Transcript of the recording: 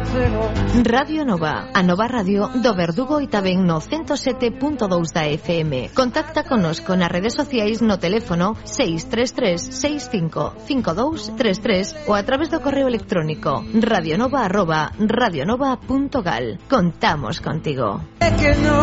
Radio Nova, a nova radio do Verdugo e tamén no 107.2 da FM. Contacta conosco nas redes sociais no teléfono 633-655233 ou a través do correo electrónico radionova@radionova.gal. Contamos contigo.